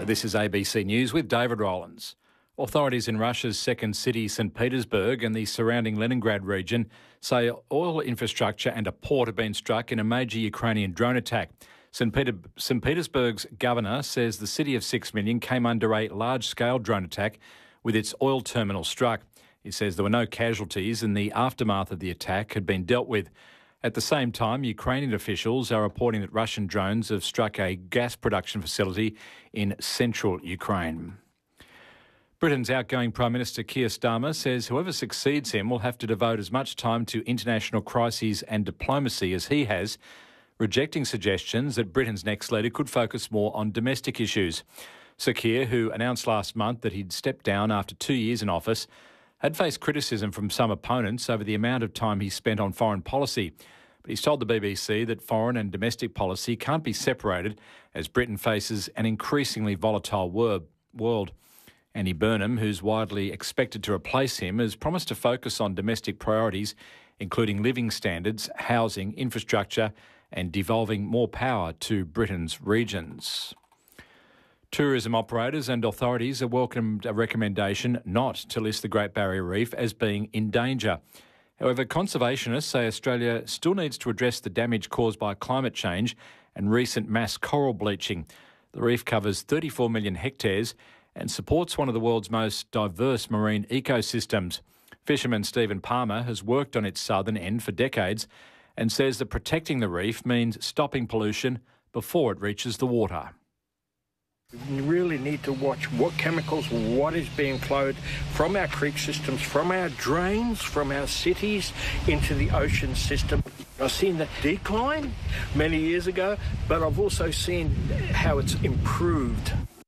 This is ABC News with David Rowlands. Authorities in Russia's second city, St Petersburg, and the surrounding Leningrad region say oil infrastructure and a port have been struck in a major Ukrainian drone attack. St Petersburg's governor says the city of 6 million came under a large-scale drone attack with its oil terminal struck. He says there were no casualties and the aftermath of the attack had been dealt with. At the same time, Ukrainian officials are reporting that Russian drones have struck a gas production facility in central Ukraine. Britain's outgoing Prime Minister Keir Starmer says whoever succeeds him will have to devote as much time to international crises and diplomacy as he has, rejecting suggestions that Britain's next leader could focus more on domestic issues. Sir Keir, who announced last month that he'd stepped down after 2 years in office, had faced criticism from some opponents over the amount of time he spent on foreign policy. But he's told the BBC that foreign and domestic policy can't be separated as Britain faces an increasingly volatile world. Andy Burnham, who's widely expected to replace him, has promised to focus on domestic priorities, including living standards, housing, infrastructure, and devolving more power to Britain's regions. Tourism operators and authorities have welcomed a recommendation not to list the Great Barrier Reef as being in danger. However, conservationists say Australia still needs to address the damage caused by climate change and recent mass coral bleaching. The reef covers 34 million hectares and supports one of the world's most diverse marine ecosystems. Fisherman Stephen Palmer has worked on its southern end for decades and says that protecting the reef means stopping pollution before it reaches the water. We really need to watch what chemicals, what is being flowed from our creek systems, from our drains, from our cities into the ocean system. I've seen the decline many years ago, but I've also seen how it's improved.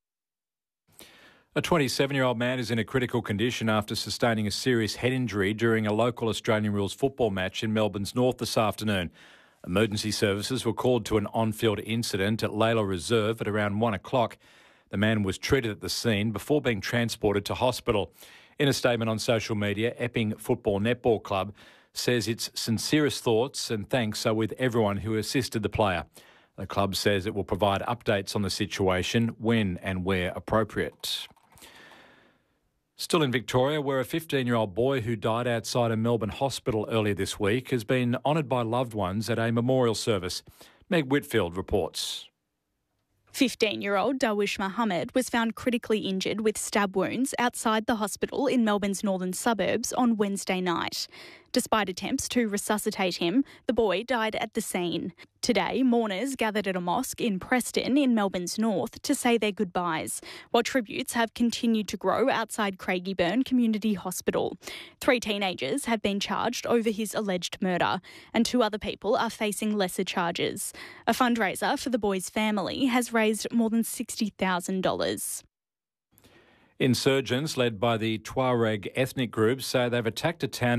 A 27-year-old man is in a critical condition after sustaining a serious head injury during a local Australian rules football match in Melbourne's north this afternoon. Emergency services were called to an on-field incident at Layla Reserve at around 1 o'clock. The man was treated at the scene before being transported to hospital. In a statement on social media, Epping Football Netball Club says its sincerest thoughts and thanks are with everyone who assisted the player. The club says it will provide updates on the situation when and where appropriate. Still in Victoria, where a 15-year-old boy who died outside a Melbourne hospital earlier this week has been honoured by loved ones at a memorial service. Meg Whitfield reports. 15-year-old Darwish Mohammed was found critically injured with stab wounds outside the hospital in Melbourne's northern suburbs on Wednesday night. Despite attempts to resuscitate him, the boy died at the scene. Today, mourners gathered at a mosque in Preston in Melbourne's north to say their goodbyes, while tributes have continued to grow outside Craigieburn Community Hospital. 3 teenagers have been charged over his alleged murder, and 2 other people are facing lesser charges. A fundraiser for the boy's family has raised more than $60,000. Insurgents led by the Tuareg ethnic group say they've attacked a town